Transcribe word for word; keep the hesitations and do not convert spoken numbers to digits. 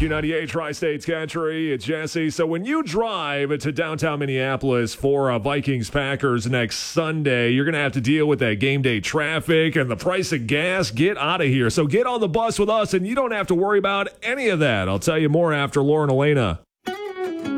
Q ninety-eight Tri-States Country. It's Jesse. So when you drive to downtown Minneapolis for uh, Vikings-Packers next Sunday, you're going to have to deal with that game day traffic and the price of gas. Get out of here. So get on the bus with us, and you don't have to worry about any of that. I'll tell you more after Lauren Elena.